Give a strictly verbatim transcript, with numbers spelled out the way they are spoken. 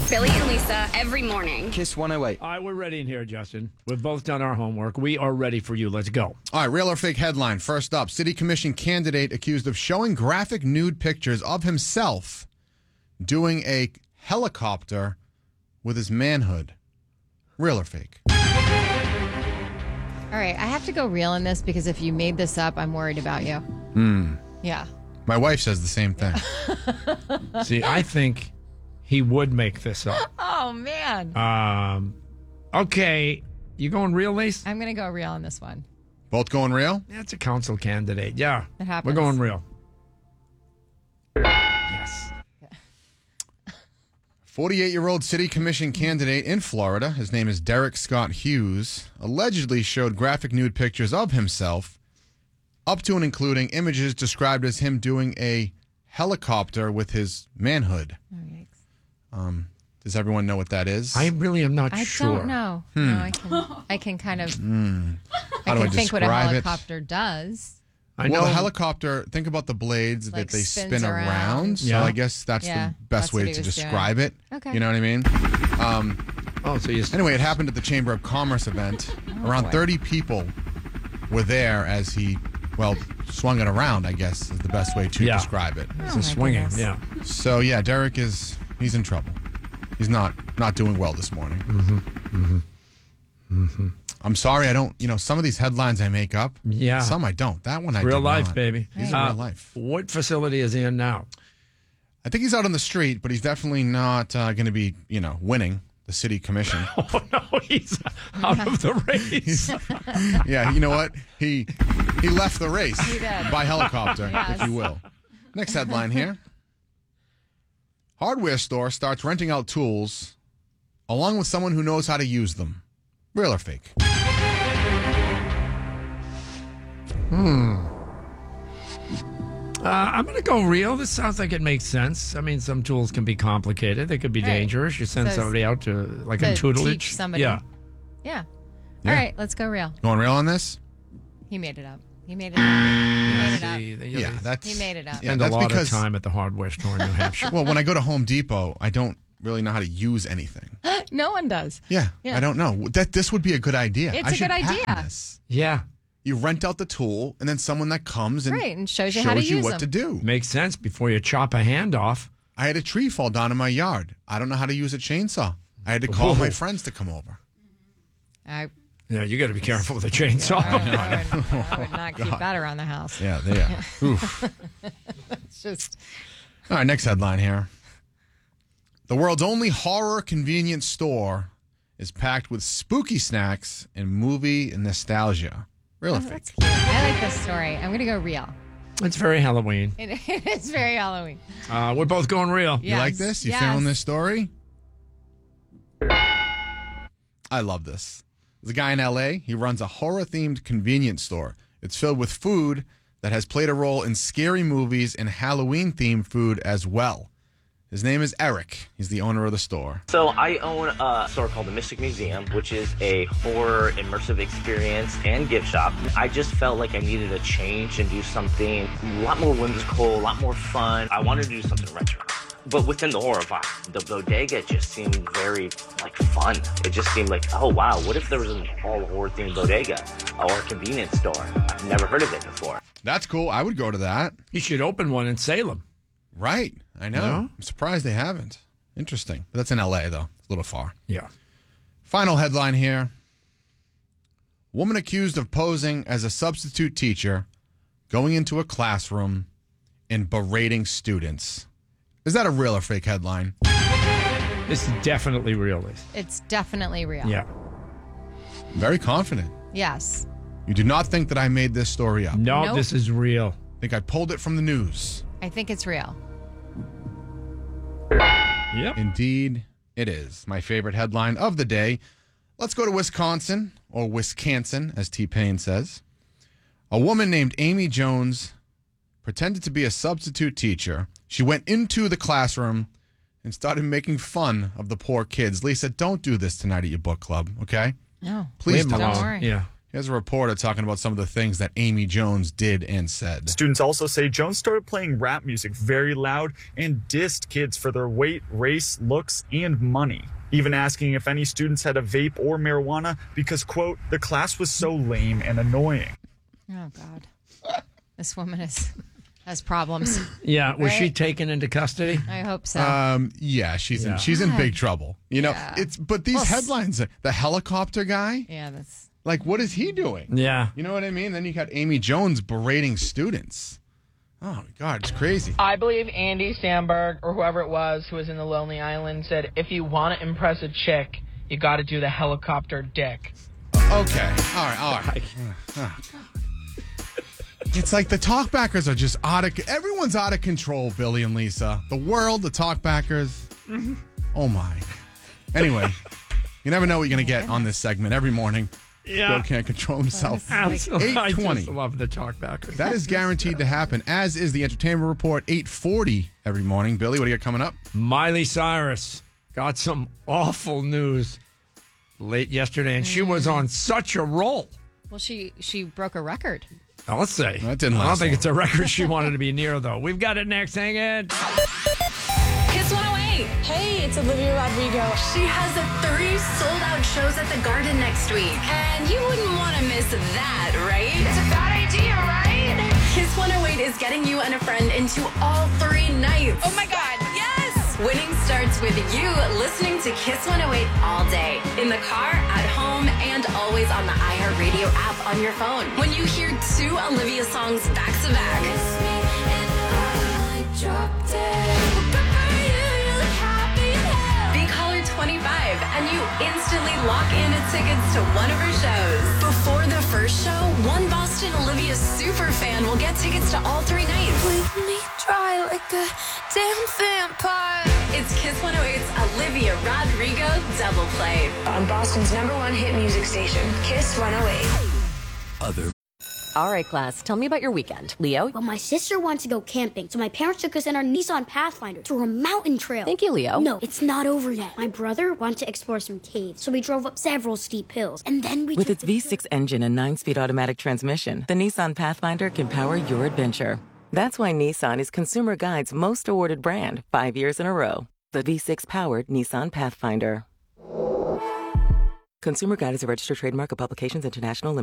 Billy and Lisa every morning. Kiss one oh eight. All right, we're ready in here, Justin. We've both done our homework. We are ready for you. Let's go. All right, real or fake headline. First up, city commission candidate accused of showing graphic nude pictures of himself doing a helicopter with his manhood. Real or fake? All right, I have to go real in this because if you made this up, I'm worried about you. Hmm. Yeah. My wife says the same thing. See, I think he would make this up. Oh, man. Um, okay, you going real, Lise? I'm going to go real on this one. Both going real? That's a council candidate. Yeah, It happens. we're going real. Yes. forty-eight-year-old city commission candidate in Florida, his name is Derek Scott Hughes, allegedly showed graphic nude pictures of himself, up to and including images described as him doing a helicopter with his manhood. Oh, yikes. Um, does everyone know what that is? I really am not I sure. don't know. Hmm. No, I can, I can kind of Hmm. I How do can I think what a describe it? helicopter does. I well, know. the helicopter, think about the blades Like that they spins spin around. around. So Yeah. I guess that's Yeah, the best that's what way he to was describe doing. it. Okay. You know what I mean? Um, oh, so you. anyway, it happened at the Chamber of Commerce event. Around boy. thirty people were there as he, well, swung it around, I guess, is the best way to Yeah. describe it. It's Oh, a my swinging. goodness. Yeah. So, yeah, Derek is, he's in trouble. He's not not doing well this morning. Mm-hmm. Mm-hmm. Mm-hmm. I'm sorry, I don't, you know, some of these headlines I make up. Yeah. Some I don't. That one I Real did life, not. baby. These Uh, are real life. What facility is he in now? I think he's out on the street, but he's definitely not uh, going to be, you know, winning the city commission. Oh, no, he's out of the race. Yeah, you know what? He he left the race He did. by helicopter, Yes. if you will. Next headline here. Hardware store starts renting out tools along with someone who knows how to use them. Real or fake? Hmm. Uh, I'm going to go real. This sounds like it makes sense. I mean, some tools can be complicated. They could be Right. dangerous. You send So somebody out to, like, to a tutelage. teach somebody. Yeah. Yeah. Yeah. All right, let's go real. Going real on this? He made it up. He made it up. He made it up. See, they- Yeah, they that's He made it up. Yeah, spend that's a lot because of time at the hardware store in New Hampshire. well, when I go to Home Depot, I don't really know how to use anything. No one does. Yeah, Yeah. I don't know. That this would be a good idea. It's I a should good patent idea. This. Yeah. You rent out the tool, and then someone that comes and Right, and shows you how to you use what them. to do. Makes sense before you chop a hand off. I had a tree fall down in my yard. I don't know how to use a chainsaw. I had to call Whoa. my friends to come over. I, Yeah, you got to be careful with a chainsaw. I, would, I, would, I would not keep that around the house. Yeah, they are. Oof. It's just All right, next headline here. The world's only horror convenience store is packed with spooky snacks and movie nostalgia. Real or oh, fake? that's cute. I like this story. I'm going to go real. It's very Halloween. It, it is very Halloween. Uh, we're both going real. You like Yes, this? You yes. feeling this story? I love this. There's a guy in L A. He runs a horror-themed convenience store. It's filled with food that has played a role in scary movies and Halloween-themed food as well. His name is Eric. He's the owner of the store. So I own a store called the Mystic Museum, which is a horror immersive experience and gift shop. I just felt like I needed a change and do something a lot more whimsical, a lot more fun. I wanted to do something retro, but within the horror vibe. The bodega just seemed very like fun. It just seemed like, oh wow, what if there was an all horror themed bodega or a convenience store? I've never heard of it before. That's cool. I would go to that. You should open one in Salem. Right. I know. Yeah. I'm surprised they haven't. Interesting. But that's in L A, though. It's a little far. Yeah. Final headline here. Woman accused of posing as a substitute teacher, going into a classroom and berating students. Is that a real or fake headline? This is definitely real. Lisa. It's definitely real. Yeah. Very confident. Yes. You do not think that I made this story up. No, Nope. this is real. I think I pulled it from the news. I think it's real. Yep. Indeed, it is. My favorite headline of the day. Let's go to Wisconsin, or Wisconsin, as T-Pain says. A woman named Amy Jones pretended to be a substitute teacher. She went into the classroom and started making fun of the poor kids. Lisa, don't do this tonight at your book club, okay? No. Please Leave 'em don't. Don't alone. worry. Yeah. Here's a reporter talking about some of the things that Amy Jones did and said. Students also say Jones started playing rap music very loud and dissed kids for their weight, race, looks, and money. Even asking if any students had a vape or marijuana because, quote, the class was so lame and annoying. Oh, God. This woman is, has problems. Yeah, was Right? she taken into custody? I hope so. Um, yeah, she's Yeah. in she's in big trouble. You know, Yeah. it's but these Well, s- headlines, the helicopter guy, yeah, that's... like, what is he doing? Yeah. You know what I mean? Then you got Amy Jones berating students. Oh my God, it's crazy. I believe Andy Samberg or whoever it was who was in the Lonely Island said, if you want to impress a chick, you got to do the helicopter dick. Okay, all right, all right. It's like the talkbackers are just out of. Everyone's out of control, Billy and Lisa. The world, the talkbackers. Oh my. Anyway, you never know what you're gonna get on this segment every morning. Yeah. Bill can't control himself. Absolutely. I eight twenty. just love the talkbackers. That is guaranteed to happen, as is the entertainment report, eight forty every morning. Billy, what do you got coming up? Miley Cyrus got some awful news late yesterday, and she was on such a roll. Well, she, she broke a record. Now, let's say. That didn't I don't last think long. it's a record she wanted to be near, though. We've got it next. Hang it. Kiss one oh eight. Hey, it's Olivia Rodrigo. She has three sold out shows at the Garden next week. And you wouldn't want to miss that, right? It's a bad idea, right? Kiss one oh eight is getting you and a friend into all three nights. Oh my God, yes! Winning starts with you listening to Kiss one oh eight all day. In the car, at home, and always on the iHeartRadio app on your phone. When you hear two Olivia songs back to back. Be caller twenty-five and you instantly lock in tickets to one of her shows. Before the first show, one Boston Olivia super fan will get tickets to all three nights. Me dry like a damn vampire. It's Kiss one oh eight's Olivia Rodrigo Double Play. On Boston's number one hit music station, Kiss one oh eight. All right, class, tell me about your weekend. Leo? Well, my sister wants to go camping, so my parents took us in our Nissan Pathfinder to a mountain trail. Thank you, Leo. No, it's not over yet. My brother wanted to explore some caves, so we drove up several steep hills, and then we With took its the V six engine and nine-speed automatic transmission, the Nissan Pathfinder can power your adventure. That's why Nissan is Consumer Guide's most awarded brand, five years in a row. The V six-powered Nissan Pathfinder. Consumer Guide is a registered trademark of Publications International Limited.